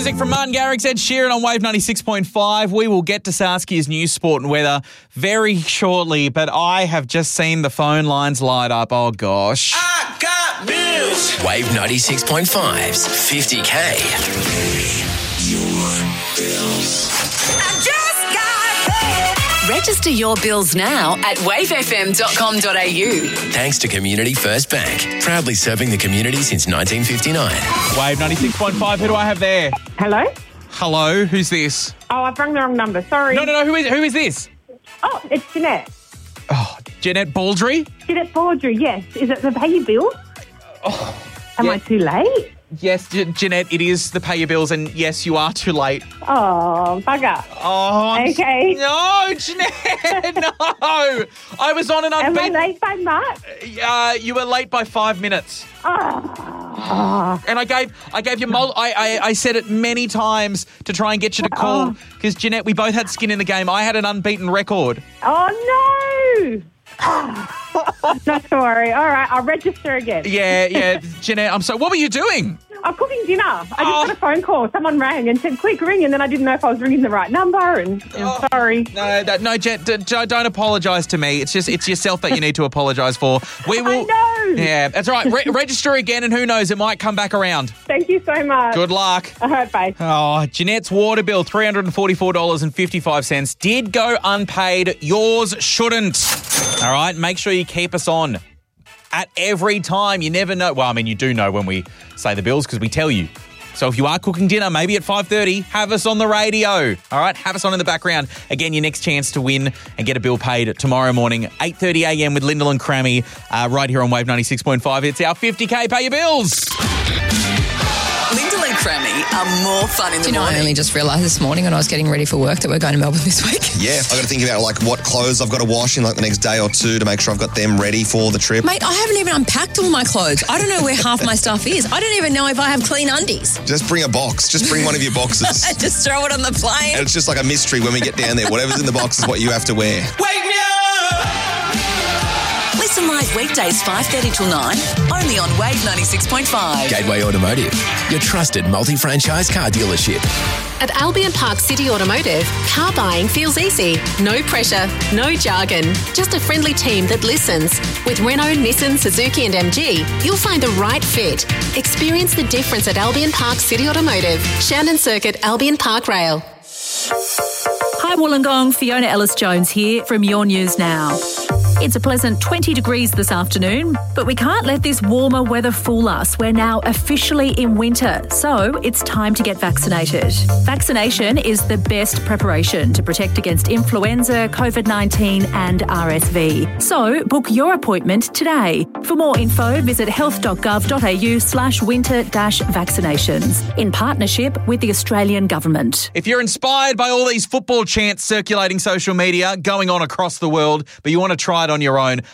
music from Martin Garrix, Ed Sheeran on Wave 96.5. We will get to Saskia's news, sport and weather very shortly, but I have just seen the phone lines light up. Oh, gosh. I got bills. Wave 96.5's 50K. I just got bills. Register your bills now at wavefm.com.au. Thanks to Community First Bank. Proudly serving the community since 1959. Wave 96.5, who do I have there? Hello? Hello, who's this? Oh, I've rung the wrong number. Sorry. No, who is this? Oh, it's Jeanette. Oh, Jeanette Baldry? Jeanette Baldry, yes. Is it the pay your bills? Am I too late? Yes, Jeanette, it is the pay your bills, and yes, you are too late. Oh, bugger. Oh, Okay. No, Jeanette, no. I was on an Am I unbeaten... late by much? You were late by 5 minutes. Oh. And I gave you... I said it many times to try and get you to call, because, Jeanette, we both had skin in the game. I had an unbeaten record. Oh, no. Not to worry. All right, I'll register again. Yeah, Jeanette, I'm sorry. What were you doing? I'm cooking dinner. I just got a phone call. Someone rang and said, quick, ring, and then I didn't know if I was ringing the right number, and sorry. No, Jen, don't apologise to me. It's yourself that you need to apologise for. We will. I know. Yeah, that's right. Register again, and who knows, it might come back around. Thank you so much. Good luck. All right, bye. Oh, Jeanette's water bill, $344.55, did go unpaid. Yours shouldn't. All right, make sure you keep us on at every time. You never know. Well, I mean, you do know when we say the bills because we tell you. So if you are cooking dinner, maybe at 5:30, have us on the radio. All right, have us on in the background. Again, your next chance to win and get a bill paid tomorrow morning, 8:30 a.m. with Lyndall and Crammy, right here on Wave 96.5. It's our 50K Pay Your Bills. Lyndall and Crammy are more fun in the morning. I only just realised this morning when I was getting ready for work that we're going to Melbourne this week. Yeah, I've got to think about what clothes I've got to wash in the next day or two to make sure I've got them ready for the trip. Mate, I haven't even unpacked all my clothes. I don't know where half my stuff is. I don't even know if I have clean undies. Just bring a box. Just bring one of your boxes. Just throw it on the plane. And it's just like a mystery when we get down there. Whatever's in the box is what you have to wear. Wake me up. Listen live weekdays 5:30 till 9, only on Wave 96.5. Gateway Automotive, your trusted multi-franchise car dealership. At Albion Park City Automotive, car buying feels easy. No pressure, no jargon, just a friendly team that listens. With Renault, Nissan, Suzuki and MG, you'll find the right fit. Experience the difference at Albion Park City Automotive, Shannon Circuit, Albion Park Rail. Hi Wollongong, Fiona Ellis-Jones here from Your News Now. It's a pleasant 20 degrees this afternoon, but we can't let this warmer weather fool us. We're now officially in winter, so it's time to get vaccinated. Vaccination is the best preparation to protect against influenza, COVID-19 and RSV. So book your appointment today. For more info, visit health.gov.au/winter-vaccinations in partnership with the Australian Government. If you're inspired by all these football chants circulating social media, going on across the world, but you want to try it on your own,